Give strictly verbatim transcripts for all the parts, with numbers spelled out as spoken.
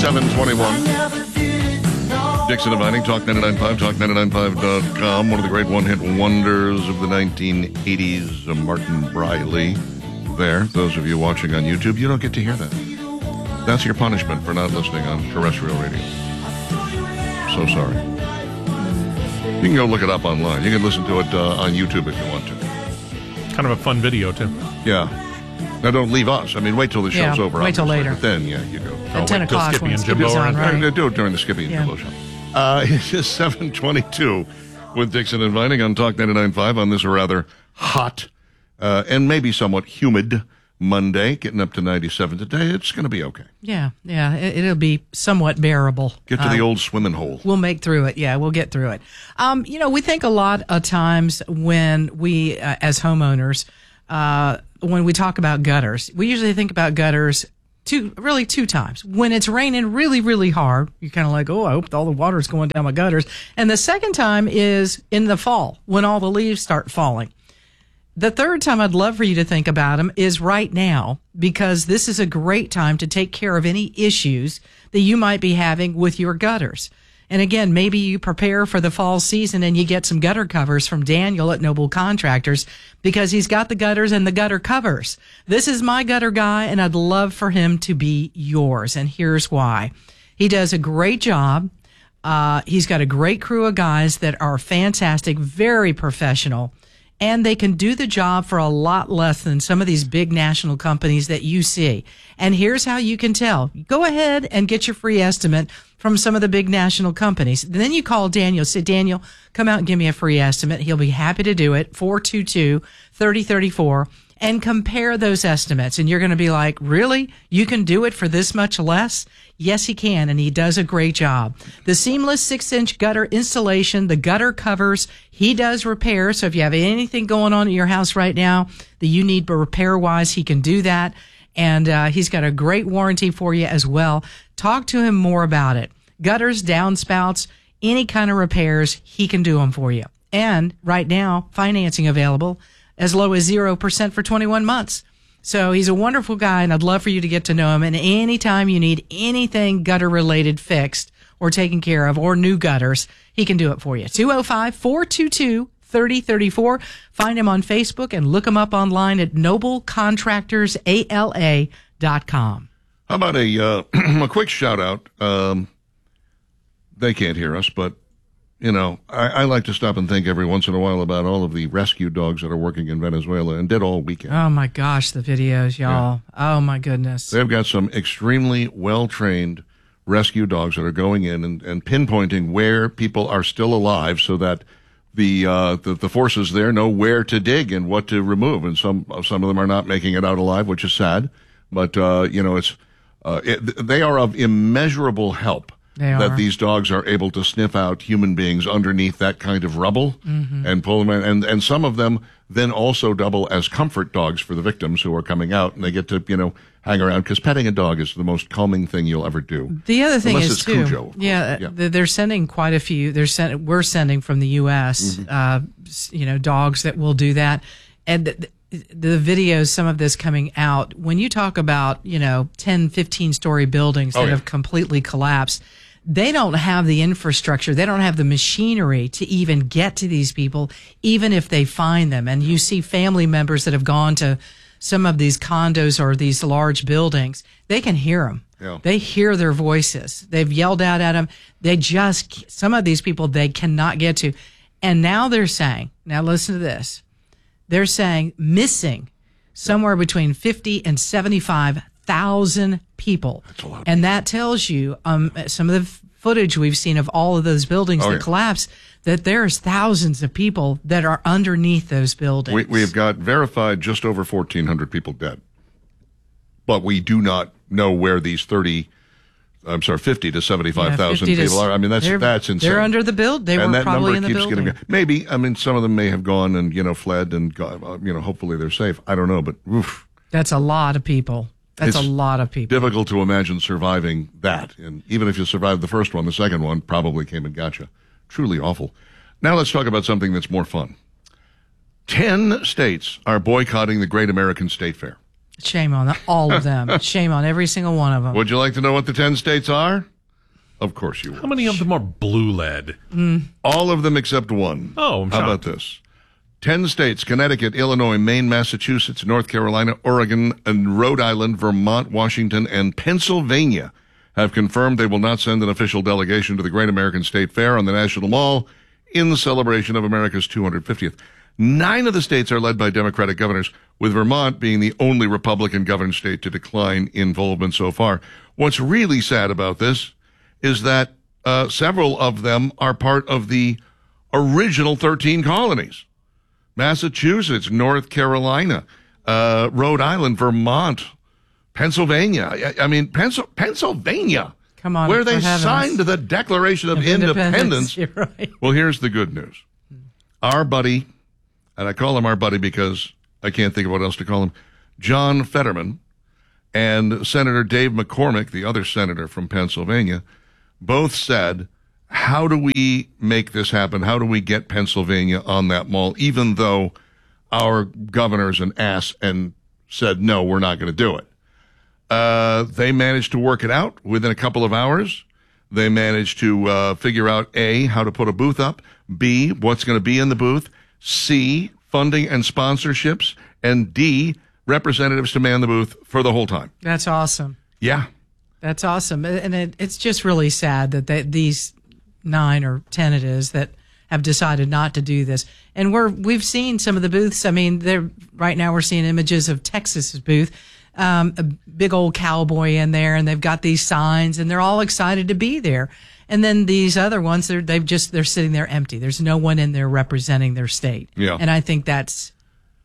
seven twenty-one. Dixon Inviting, Talk ninety-nine point five, talk ninety-nine point five dot com. One of the great one-hit wonders of the nineteen eighties, uh, Martin Briley. There, those of you watching on YouTube, you don't get to hear that. That's your punishment for not listening on terrestrial radio. So sorry. You can go look it up online. You can listen to it uh, on YouTube if you want to. Kind of a fun video, too. Yeah. Now, don't leave us. I mean, wait till the show's yeah, over. Wait till later. But then, yeah, you go. At ten o'clock when Skippy's on, right? Uh, do it during the Skippy and yeah. Jimbo show. Uh, it is seven twenty-two with Dixon Inviting on Talk ninety-nine point five on this rather hot uh, and maybe somewhat humid Monday, getting up to ninety-seven today. It's going to be okay. Yeah, yeah, it, it'll be somewhat bearable. Get to uh, the old swimming hole. We'll make through it. Yeah, we'll get through it. Um, you know, we think a lot of times when we, uh, as homeowners, uh, when we talk about gutters, we usually think about gutters two, really two times. When it's raining really, really hard, you're kind of like, oh, I hope all the water's going down my gutters. And the second time is in the fall when all the leaves start falling. The third time I'd love for you to think about them is right now, because this is a great time to take care of any issues that you might be having with your gutters. And again, maybe you prepare for the fall season and you get some gutter covers from Daniel at Noble Contractors because he's got the gutters and the gutter covers. This is my gutter guy, and I'd love for him to be yours. And here's why. He does a great job. Uh, he's got a great crew of guys that are fantastic, very professional. And they can do the job for a lot less than some of these big national companies that you see. And here's how you can tell. Go ahead and get your free estimate from some of the big national companies. Then you call Daniel. Say, Daniel, come out and give me a free estimate. He'll be happy to do it. four two two, three oh three four. And compare those estimates. And you're going to be like, really? You can do it for this much less? Yes, he can, and he does a great job. The seamless six-inch gutter installation, the gutter covers, he does repair. So if you have anything going on at your house right now that you need repair-wise, he can do that. And uh, he's got a great warranty for you as well. Talk to him more about it. Gutters, downspouts, any kind of repairs, he can do them for you. And right now, financing available as low as zero percent for twenty-one months. So he's a wonderful guy, and I'd love for you to get to know him. And anytime you need anything gutter-related fixed or taken care of or new gutters, he can do it for you. two oh five, four two two, three oh three four. Find him on Facebook and look him up online at noble contractors a l a dot com. How about a, uh, a quick shout-out? Um, they can't hear us, but you know, I, I like to stop and think every once in a while about all of the rescue dogs that are working in Venezuela and did all weekend. Oh, my gosh, the videos, y'all. Yeah. Oh, my goodness. They've got some extremely well-trained rescue dogs that are going in and, and pinpointing where people are still alive so that the, uh, the the forces there know where to dig and what to remove. And some some of them are not making it out alive, which is sad. But, uh, you know, it's uh, it, they are of immeasurable help. That these dogs are able to sniff out human beings underneath that kind of rubble mm-hmm. and pull them in. And, and some of them then also double as comfort dogs for the victims who are coming out, and they get to, you know, hang around, because petting a dog is the most calming thing you'll ever do. The other thing Unless is, it's too, Cujo, yeah, yeah, they're sending quite a few. They're send, we're sending from the U S, mm-hmm. uh, you know, dogs that will do that. And the, the videos, some of this coming out, when you talk about, you know, ten, fifteen story buildings that oh, yeah. have completely collapsed, they don't have the infrastructure. They don't have the machinery to even get to these people, even if they find them. And you see family members that have gone to some of these condos or these large buildings. They can hear them. Yeah. They hear their voices. They've yelled out at them. They just, some of these people they cannot get to. And now they're saying, now listen to this. They're saying missing somewhere between fifty and seventy-five thousand people. That's a lot. And that tells you um, some of the f- footage we've seen of all of those buildings oh, that yeah. collapse, that there's thousands of people that are underneath those buildings. We, we have got verified just over fourteen hundred people dead. But we do not know where these thirty, I'm sorry, fifty to seventy-five thousand yeah, people are. I mean, that's that's insane. They're under the build. They and were that probably number in the keeps building. Getting, maybe, I mean, some of them may have gone and, you know, fled and, got, you know, hopefully they're safe. I don't know, but oof. That's a lot of people. That's it's a lot of people. Difficult to imagine surviving that. And even if you survived the first one, the second one probably came and got you. Truly awful. Now let's talk about something that's more fun. Ten states are boycotting the Great American State Fair. Shame on the, all of them. Shame on every single one of them. Would you like to know what the ten states are? Of course you would. How many of them are blue lead? Mm. All of them except one. Oh, I'm How shocked. about this? Ten states, Connecticut, Illinois, Maine, Massachusetts, North Carolina, Oregon, and Rhode Island, Vermont, Washington, and Pennsylvania have confirmed they will not send an official delegation to the Great American State Fair on the National Mall in the celebration of America's two hundred fiftieth. Nine of the states are led by Democratic governors, with Vermont being the only Republican-governed state to decline involvement so far. What's really sad about this is that uh, several of them are part of the original thirteen colonies. Massachusetts, North Carolina, uh, Rhode Island, Vermont, Pennsylvania. I, I mean, Pensil- Pennsylvania. Come on, where they for heavens. signed the Declaration of, Of Independence. Independence. You're right. Well, here's the good news. Our buddy, and I call him our buddy because I can't think of what else to call him, John Fetterman and Senator Dave McCormick, the other senator from Pennsylvania, both said, how do we make this happen? How do we get Pennsylvania on that mall, even though our governor's an ass and said, no, we're not going to do it? Uh, they managed to work it out within a couple of hours. They managed to uh, figure out, A, how to put a booth up, B, what's going to be in the booth, C, funding and sponsorships, and D, representatives to man the booth for the whole time. That's awesome. Yeah. That's awesome. And it, it's just really sad that they, these nine or ten it is that have decided not to do this. And we're, we've seen some of the booths. I mean, they're right now we're seeing images of Texas's booth, um, a big old cowboy in there, and they've got these signs, and they're all excited to be there. And then these other ones, they're, they've just, they're sitting there empty. There's no one in there representing their state. Yeah. And I think that's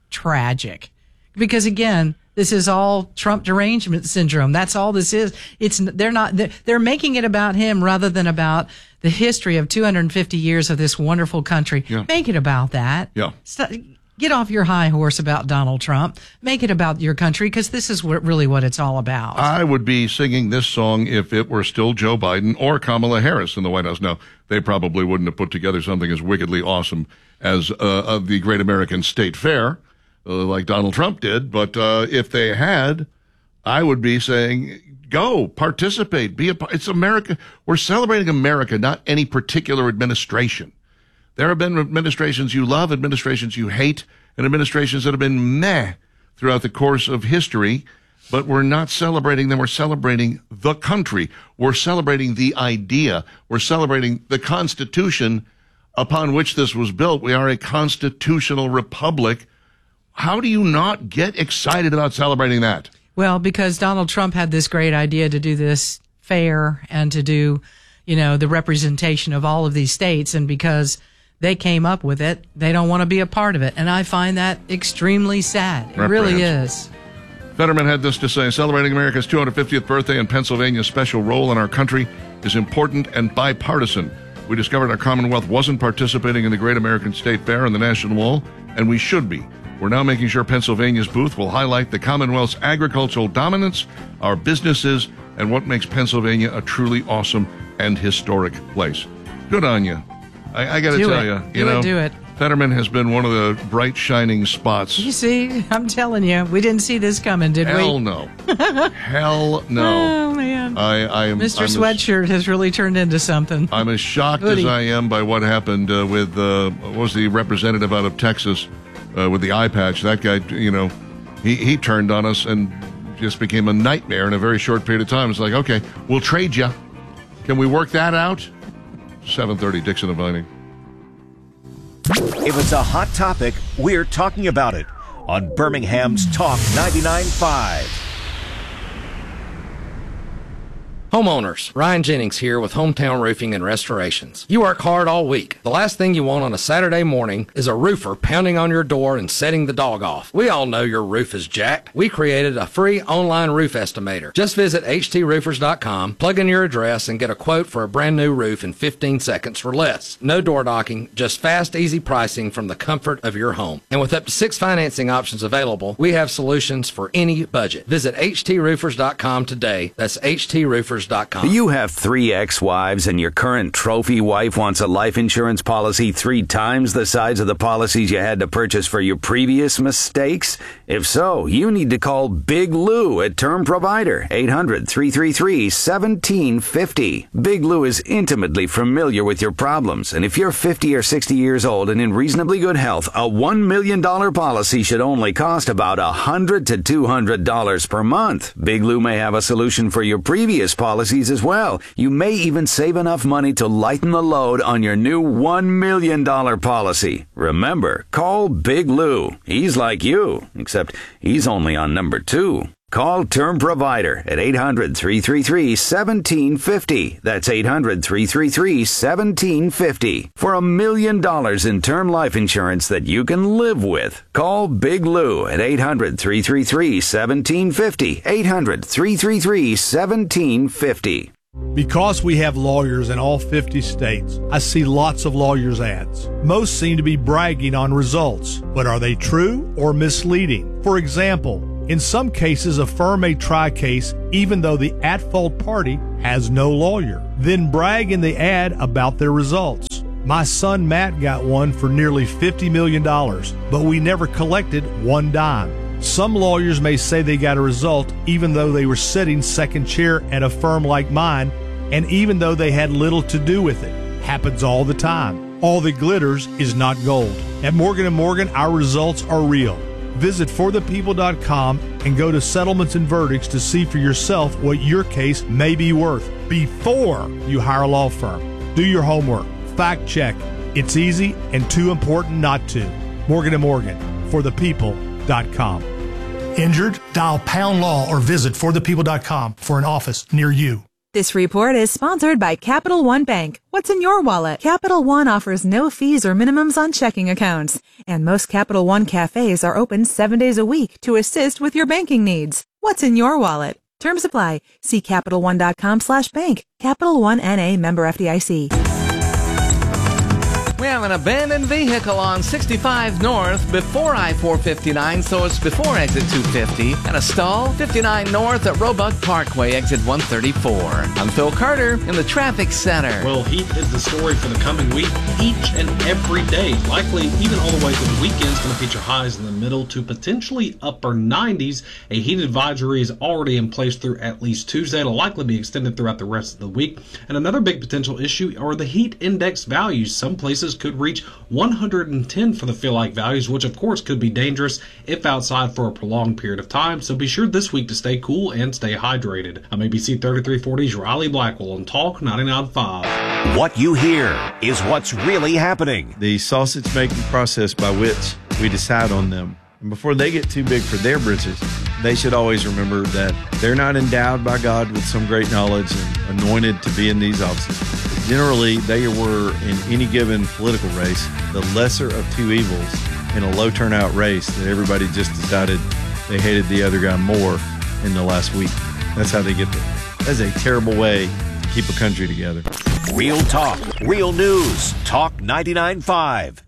tragic because again, this is all Trump derangement syndrome. That's all this is. It's, they're not, they're, they're making it about him rather than about the history of two hundred fifty years of this wonderful country. Yeah. Make it about that. Yeah. Stop, get off your high horse about Donald Trump. Make it about your country because this is what, really what it's all about. I would be singing this song if it were still Joe Biden or Kamala Harris in the White House. Now, they probably wouldn't have put together something as wickedly awesome as uh, of the Great American State Fair uh, like Donald Trump did. But uh, if they had, I would be saying, go, participate, be a part. It's America. We're celebrating America, not any particular administration. There have been administrations you love, administrations you hate, and administrations that have been meh throughout the course of history, but we're not celebrating them. We're celebrating the country. We're celebrating the idea. We're celebrating the Constitution upon which this was built. We are a constitutional republic. How do you not get excited about celebrating that? Well, because Donald Trump had this great idea to do this fair and to do, you know, the representation of all of these states, and because they came up with it, they don't want to be a part of it. And I find that extremely sad. It really is. Fetterman had this to say: celebrating America's two hundred fiftieth birthday and Pennsylvania's special role in our country is important and bipartisan. We discovered our Commonwealth wasn't participating in the Great American State Fair and the National Mall, and we should be. We're now making sure Pennsylvania's booth will highlight the Commonwealth's agricultural dominance, our businesses, and what makes Pennsylvania a truly awesome and historic place. Good on you. I, I got to Do tell it. you, Do you it, know, do it. Fetterman has been one of the bright, shining spots. You see, I'm telling you, we didn't see this coming, did Hell we? no. Hell no. Oh, man. I, I am, Mister I'm Sweatshirt as, has really turned into something. I'm as shocked Goody. as I am by what happened uh, with, uh, what was the representative out of Texas uh, with the eye patch. That guy, you know, he, he turned on us and just became a nightmare in a very short period of time. It's like, okay, we'll trade you. Can we work that out? seven thirty, Dixon and Vining. If it's a hot topic, we're talking about it on Birmingham's Talk ninety-nine point five. Homeowners, Ryan Jennings here with Hometown Roofing and Restorations. You work hard all week. The last thing you want on a Saturday morning is a roofer pounding on your door and setting the dog off. We all know your roof is jacked. We created a free online roof estimator. Just visit H T roofers dot com, plug in your address, and get a quote for a brand new roof in fifteen seconds or less. No door knocking, just fast, easy pricing from the comfort of your home. And with up to six financing options available, we have solutions for any budget. Visit H T roofers dot com today. That's H T roofers roofers dot com. You have three ex-wives and your current trophy wife wants a life insurance policy three times the size of the policies you had to purchase for your previous mistakes? If so, you need to call Big Lou at Term Provider, eight hundred, three three three, one seven five zero. Big Lou is intimately familiar with your problems, and if you're fifty or sixty years old and in reasonably good health, a one million dollars policy should only cost about one hundred to two hundred dollars per month. Big Lou may have a solution for your previous policies as well. You may even save enough money to lighten the load on your new one million dollars policy. Remember, call Big Lou. He's like you, except he's only on number two. Call Term Provider at eight hundred, three three three, one seven five zero. That's eight hundred, three three three, one seven five zero. For a million dollars in term life insurance that you can live with. Call Big Lou at eight hundred, three three three, one seven five zero. eight hundred, three three three, one seven five zero. Because we have lawyers in all fifty states, I see lots of lawyers' ads. Most seem to be bragging on results, but are they true or misleading? For example, in some cases, a firm may try a case even though the at-fault party has no lawyer, then brag in the ad about their results. My son Matt got one for nearly fifty million dollars, but we never collected one dime. Some lawyers may say they got a result even though they were sitting second chair at a firm like mine, and even though they had little to do with it. Happens all the time. All that glitters is not gold. At Morgan and Morgan, our results are real. Visit for the people dot com and go to Settlements and Verdicts to see for yourself what your case may be worth before you hire a law firm. Do your homework. Fact check. It's easy and too important not to. Morgan and Morgan, for the people dot com. Injured? Dial pound law or visit for the people dot com for an office near you. This report is sponsored by Capital One Bank. What's in your wallet? Capital One offers no fees or minimums on checking accounts. And most Capital One cafes are open seven days a week to assist with your banking needs. What's in your wallet? Terms apply. See Capital One dot com slash bank. Capital One N A member F D I C. We have an abandoned vehicle on sixty-five North before I four fifty-nine, so it's before exit two fifty, and a stall fifty-nine North at Roebuck Parkway, exit one thirty-four. I'm Phil Carter in the traffic center. Well, heat is the story for the coming week, each and every day. Likely, even all the way through the weekend, is going to feature highs in the middle to potentially upper nineties. A heat advisory is already in place through at least Tuesday. It'll likely be extended throughout the rest of the week. And another big potential issue are the heat index values. Some places could reach one hundred ten for the feel-like values, which of course could be dangerous if outside for a prolonged period of time. So be sure this week to stay cool and stay hydrated. I'm A B C thirty-three forty's Riley Blackwell on Talk ninety-nine point five. What you hear is what's really happening. The sausage making process by which we decide on them. And before they get too big for their britches, they should always remember that they're not endowed by God with some great knowledge and anointed to be in these offices. Generally, they were, in any given political race, the lesser of two evils in a low turnout race that everybody just decided they hated the other guy more in the last week. That's how they get there. That's a terrible way to keep a country together. Real talk, real news. Talk ninety-nine point five.